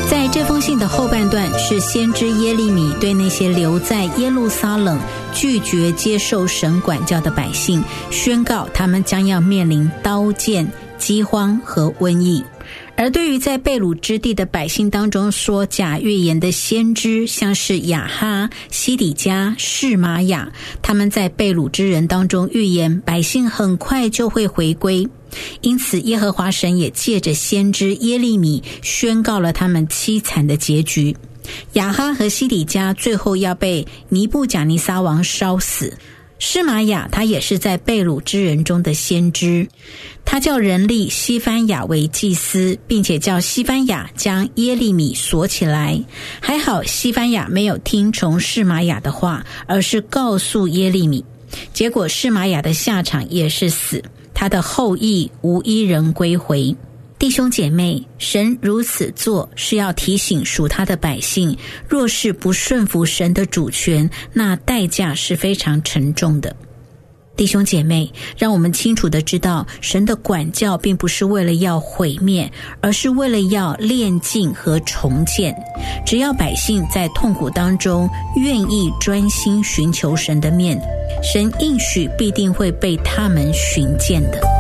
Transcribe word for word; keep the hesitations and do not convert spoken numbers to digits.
在这封信的后半段，是先知耶利米对那些留在耶路撒冷拒绝接受神管教的百姓宣告，他们将要面临刀剑、饥荒和瘟疫。而对于在被掳之地的百姓当中说假预言的先知，像是亚哈、西底家、示玛雅，他们在被掳之人当中预言百姓很快就会回归。因此耶和华神也借着先知耶利米宣告了他们凄惨的结局。亚哈和西底家最后要被尼布甲尼撒王烧死。示玛雅他也是在被掳之人中的先知，他叫人立西番雅为祭司，并且叫西番雅将耶利米锁起来。还好西番雅没有听从示玛雅的话，而是告诉耶利米，结果示玛雅的下场也是死，他的后裔无一人归回。弟兄姐妹，神如此做是要提醒属他的百姓，若是不顺服神的主权，那代价是非常沉重的。弟兄姐妹，让我们清楚地知道，神的管教并不是为了要毁灭，而是为了要炼净和重建。只要百姓在痛苦当中愿意专心寻求神的面，神应许必定会被他们寻见的。